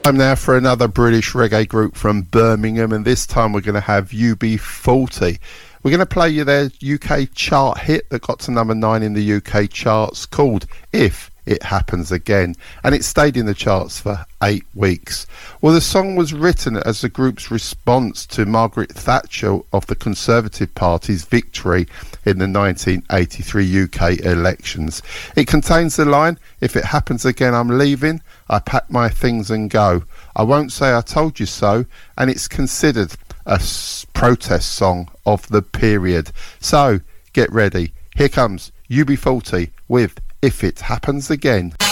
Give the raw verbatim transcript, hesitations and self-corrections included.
Time now for another British reggae group from Birmingham, and this time we're going to have U B forty. We're going to play you their U K chart hit that got to number nine in the U K charts, called If It Happens Again, and it stayed in the charts for eight weeks. Well, the song was written as the group's response to Margaret Thatcher of the Conservative Party's victory in the nineteen eighty-three U K elections. It contains the line, "If it happens again, I'm leaving. I pack my things and go. I won't say I told you so," and it's considered a s- protest song of the period. So, get ready. Here comes U B forty with If It Happens Again.